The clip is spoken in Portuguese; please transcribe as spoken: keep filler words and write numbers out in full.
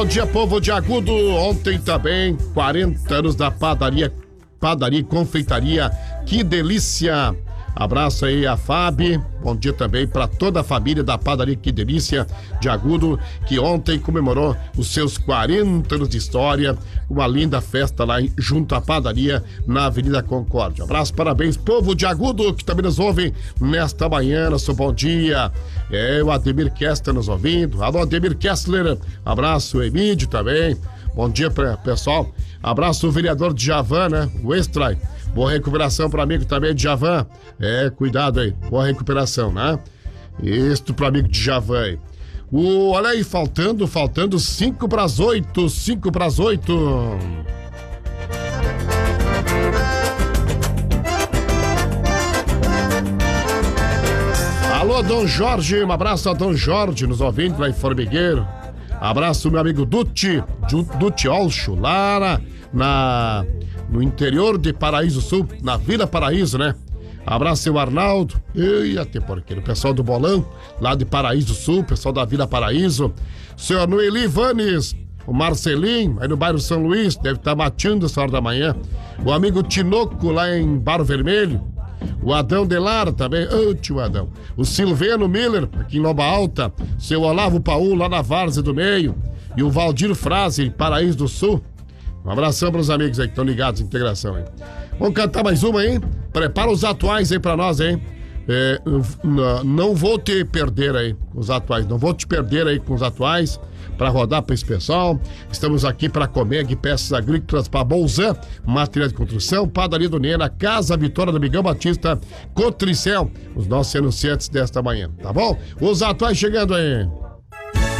Bom dia, povo de Agudo. Ontem também, quarenta anos da padaria, padaria e confeitaria. Que delícia! Abraço aí a Fábio. Bom dia também para toda a família da padaria Que Delícia de Agudo, que ontem comemorou os seus quarenta anos de história. Uma linda festa lá em, junto à padaria na Avenida Concórdia. Abraço, parabéns, povo de Agudo, que também nos ouve nesta manhã. Nosso bom dia. É o Ademir Kessler nos ouvindo. Alô, Ademir Kessler. Abraço, Emílio também. Bom dia, pra, pessoal. Abraço o vereador de Javan, né? O Extra. Boa recuperação para amigo também de Javan. É, cuidado aí. Boa recuperação, né? Isto para amigo de Javan aí. O, olha aí, faltando, faltando cinco para as oito. cinco para as oito. Alô, Dom Jorge. Um abraço a Dom Jorge, nos ouvindo lá em Formigueiro. Abraço, meu amigo Dutti, Dutti Olcho, lá na, na, no interior de Paraíso Sul, na Vila Paraíso, né? Abraço, seu Arnaldo, e até porque o pessoal do Bolão, lá de Paraíso Sul, pessoal da Vila Paraíso, seu Noeli Vanes, o Marcelinho, aí no bairro São Luís, deve estar mateando essa hora da manhã, o amigo Tinoco, lá em Barro Vermelho, o Adão Delara também, ô oh, tio Adão. O Silveno Miller, aqui em Nova Alta. Seu Olavo Paul, lá na Várzea do Meio. E o Valdir Frase, em Paraíso do Sul. Um abração para os amigos aí que estão ligados, integração aí. Vamos cantar mais uma aí? Prepara os atuais aí para nós, hein? É, não vou te perder aí com os atuais, não vou te perder aí com os atuais para rodar para esse pessoal. Estamos aqui para Comeg, peças agrícolas para Bolzan, material de construção, padaria do Nena, Casa Vitória do Miguel Batista, Cotricel, os nossos anunciantes desta manhã, tá bom? Os atuais chegando aí.